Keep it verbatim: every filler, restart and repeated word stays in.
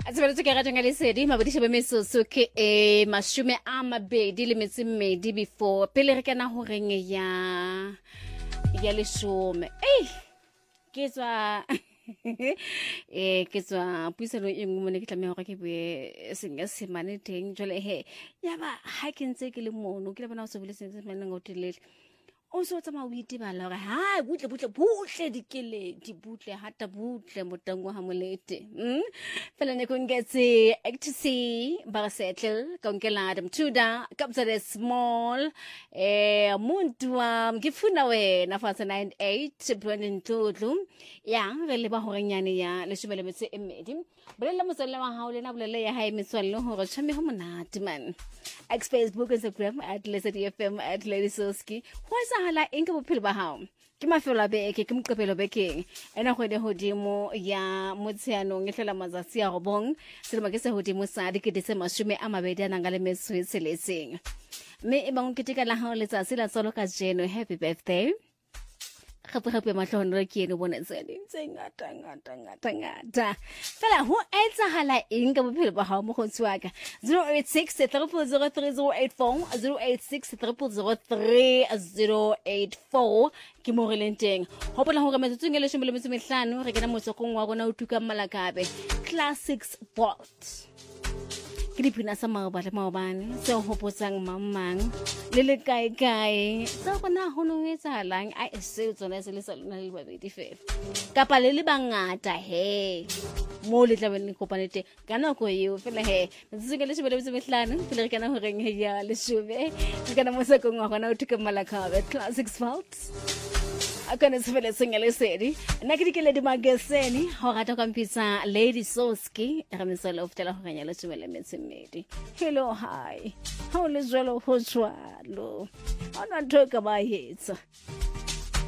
Atsebeletse ke ratang le sedi mabodisha ba mesoso ke e mashume a mabedi le metsi mmedi before pele re kana ho reng ya ya leshome eh ke tswa eh ke tswa puisano e nngwe mo ne ke tlameha hore ke bue senga semane teng jole he ya ba ha ke ntse ke le mono ke le bona o se bole senga semane ngo telele o so tsama o itebala hore ha butle butle butle dikele di butle hata butle motango ha molete mm fela ne kungetse ecstasy ba settle konkela Adam Tuda kapsa small eh muntu wa ngifuna wena fasa ninety-eight point two ya re le ba horenyane ya le shebele metse emedi bolela motswalle wa hao le na bolele ya hae metswalle hore tshame ho monate man X Facebook Instagram at Lesedi F M at Lady Soski what's hala inke bophelo ba hao ke mafelo a beke ke moqepelo bekeng ena go de hodimo ya motsheanong e hlela matsatsi a robong selemo ke se hodimo sa dikete mashome a mabedi ana ngale meso e seletseng me e bang ke tika la hao letsatsi la tsolo ka jeno happy birthday gape gape matlhono re ke ene bona tsene ngata ngata ngata ngata fela ho etsahala eng ka bophelo ba hao mo go tswaka zero eight six three zero three zero eight four zero eight six three zero three zero eight four ke mo re leng teng hopola hore metsotsong e le shome le metso mehlano re kena motsokong wa rona o tuka malakabe classic sport ke dipina sa maobane maobane se o hopotsang mamang le le kae kae sa gona ho no etsahalang a se tsona se le sa lona le babedi fela kapa le le bangata he mo le tla bene kopane te kana go eo fela he metsotso le shebele metse mehlano pele re kana ho reng he ya le shube ke kana mo sekong wa gona o tuka malakabe classic sports akana sifele sengele sedi nna ke dikele di mageseni ho rata ka mpitsa Lady Soski re meselo ftela ho ganya le tswele metsemedi hello hi how le zwelo ho tswalo ona thoka ba hetsa